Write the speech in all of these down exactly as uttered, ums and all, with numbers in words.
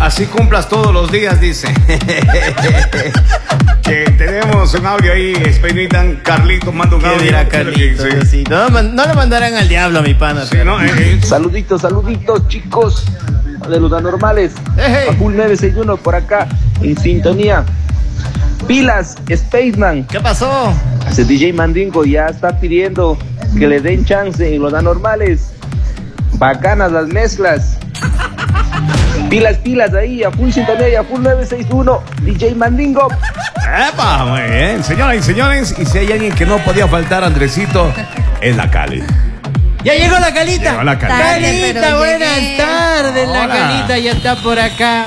así cumplas todos los días, dice. Que tenemos un audio ahí, experimentan. Carlito, manda un ¿Qué audio. dirá Carlito? Sí. Sí. No, no le mandarán al diablo a mi pana. Sí, ¿no? Eh, eh. Saluditos, saluditos, chicos de los anormales. Ejé. A Full nueve seis uno por acá, en sintonía. Pilas, Spaceman. ¿Qué pasó? Ese D J Mandingo ya está pidiendo que le den chance en los anormales. Bacanas las mezclas. Pilas, pilas ahí, a full sintonía y a full nueve seis uno, D J Mandingo. Epa, muy bien. Señoras y señores, y si hay alguien que no podía faltar, Andresito, es la Cali. Ya llegó la Calita. Llegó la Cali. Calita, pero buenas llegué. tardes. La Hola. Calita ya está por acá.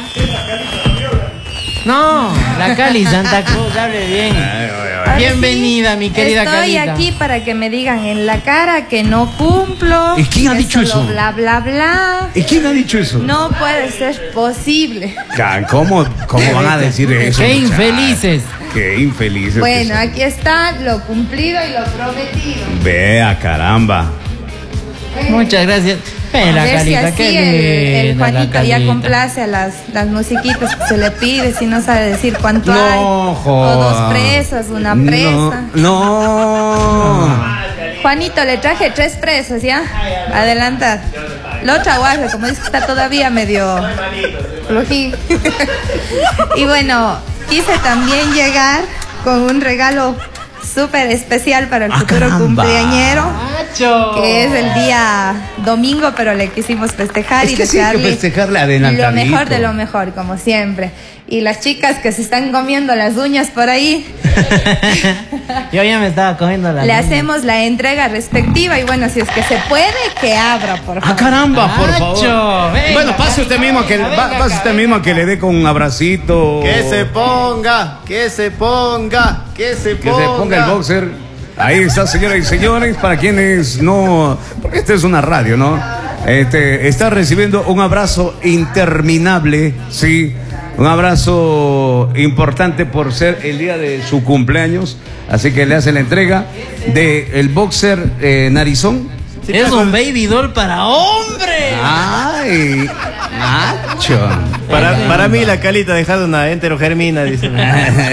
No, la Cali Santa Cruz, hable bien. Ay, ay, ay. Ahora Bienvenida, sí, mi querida estoy Calita. aquí para que me digan en la cara que no cumplo. ¿Y quién ha que dicho solo eso? Bla, bla, bla. ¿Y quién ha dicho eso? No puede ser posible. Ca- ¿Cómo, cómo van a decir eso? Qué muchachos? infelices. Qué infelices. Bueno, que son. aquí está lo cumplido y lo prometido. Vea, caramba. Muchas gracias. Ven, A la ver si Calita, así qué el, el linda la Juanito ya Calita. complace a las, las musiquitas que se le pide, si no sabe decir cuánto No, hay. O joda. dos presas, una presa. No. no. Juanito, le traje tres presas, ¿ya? Adelantad. La otra guarda, como dice que está todavía medio flojín. Y bueno, quise también llegar con un regalo súper especial para el Ah, futuro caramba. cumpleañero, Macho. que es el día domingo, pero le quisimos festejar Es y que sí hay que desearle festejarle lo adelantadito. mejor de lo mejor, como siempre. Y las chicas que se están comiendo las uñas por ahí, Yo ya me estaba comiendo la le uña. hacemos la entrega respectiva y bueno, si es que se puede, que abra, por favor. Ah, caramba, por Nacho, favor. venga, Bueno, pase usted mismo que venga, va- venga pase acá, usted venga mismo que le dé con un abracito. Que se ponga, que se ponga, que se Que ponga. se ponga el boxer. Ahí está, señoras y señores, para quienes no, porque esta es una radio, ¿no? Este, está recibiendo un abrazo interminable, sí, un abrazo importante por ser el día de su cumpleaños, así que le hace la entrega de el boxer eh, narizón. Es un baby doll para hombre. Ay, Nacho. Para, para mí la Calita ha dejado una enterogermina, dice.